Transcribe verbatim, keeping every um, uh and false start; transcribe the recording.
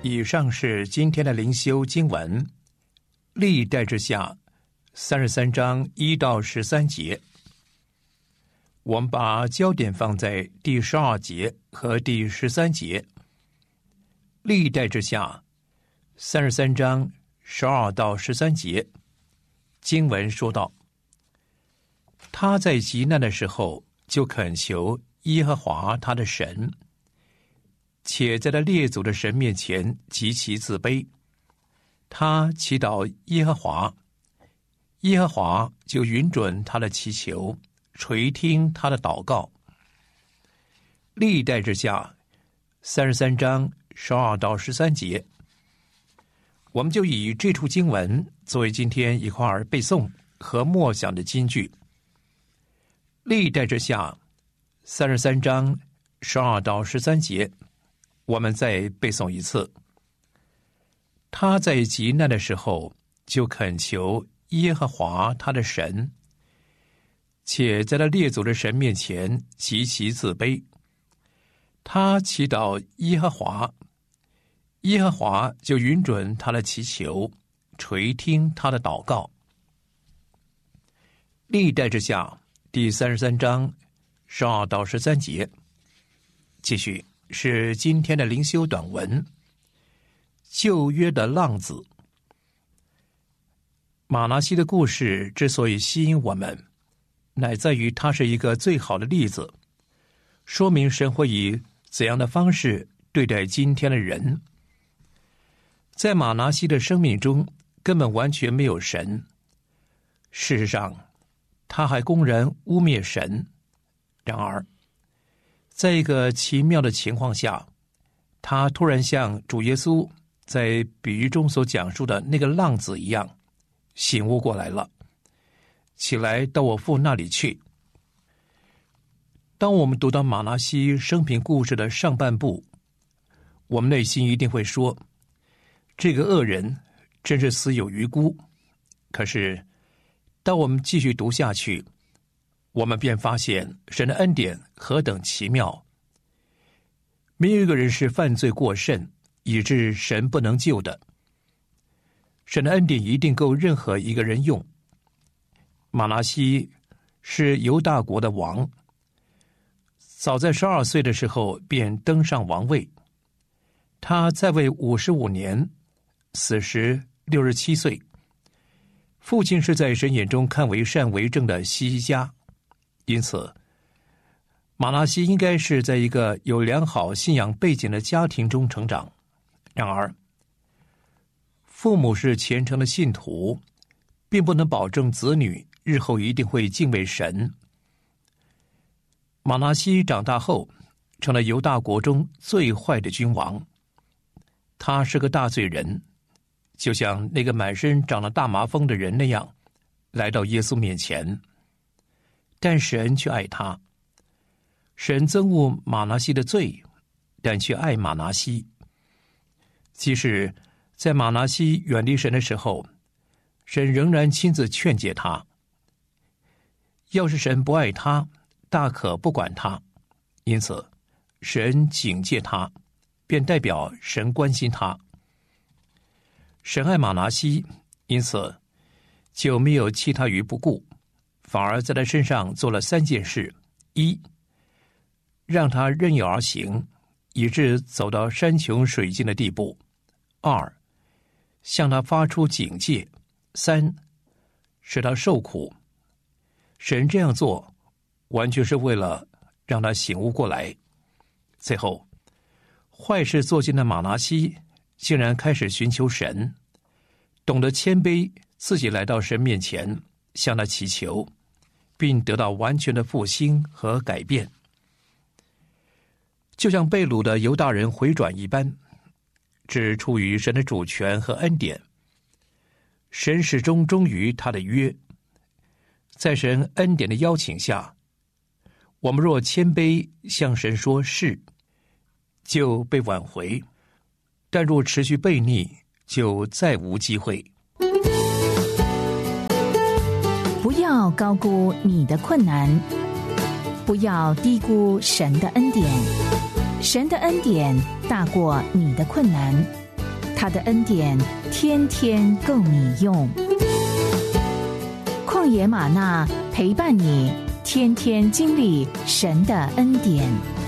以上是今天的灵修经文，历代志下三十三章一到十三节。我们把焦点放在第十二节和第十三节。历代志下三十三章十二到十三节，经文说道：他在极难的时候，就恳求耶和华他的神，且在他列祖的神面前极其自卑。他祈祷耶和华，耶和华就允准他的祈求，垂听他的祷告。历代志下三十三章十二到十三节，我们就以这处经文作为今天一块儿背诵和默想的金句。历代志下三十三章十二到十三节，我们再背诵一次。他在极难的时候，就恳求耶和华他的神，且在他列祖的神面前极其自卑。他祈祷耶和华，耶和华就允准他的祈求，垂听他的祷告。历代志下第三十三章十二到十三节，继续是今天的灵修短文。旧约的浪子。马拿西的故事之所以吸引我们，乃在于他是一个最好的例子，说明神会以怎样的方式对待今天的人。在马拿西的生命中根本完全没有神，事实上他还公然污蔑神。然而在一个奇妙的情况下，他突然像主耶稣在比喻中所讲述的那个浪子一样醒悟过来了，起来到我父那里去。当我们读到马拿西生平故事的上半部，我们内心一定会说，这个恶人真是死有余辜。可是当我们继续读下去，我们便发现神的恩典何等奇妙。没有一个人是犯罪过甚，以致神不能救的。神的恩典一定够任何一个人用。马拿西是犹大国的王，早在十二岁的时候便登上王位。他在位五十五年，死时六十七岁。父亲是在神眼中看为善为正的希西家，因此马拿西应该是在一个有良好信仰背景的家庭中成长。然而父母是虔诚的信徒，并不能保证子女日后一定会敬畏神。马拿西长大后成了犹大国中最坏的君王，他是个大罪人，就像那个满身长了大麻风的人那样来到耶稣面前。但神却爱他，神憎恶马拿西的罪，但却爱马拿西。即使在马拿西远离神的时候，神仍然亲自劝诫他。要是神不爱他，大可不管他，因此神警戒他，便代表神关心他。神爱马拿西，因此就没有弃他于不顾，反而在他身上做了三件事：一，让他任意而行，以致走到山穷水尽的地步；二，向他发出警戒；三，使他受苦。神这样做完全是为了让他醒悟过来。最后坏事做尽的马拿西竟然开始寻求神，懂得谦卑，自己来到神面前向他祈求，并得到完全的复兴和改变。就像被掳的犹大人回转一般，只出于神的主权和恩典。神始终忠于他的约，在神恩典的邀请下，我们若谦卑向神说是，就被挽回；但若持续悖逆，就再无机会。 不要高估你的困难，不要低估神的恩典。神的恩典大过你的困难， 他的恩典天天够你用。旷野吗哪陪伴你，天天经历神的恩典。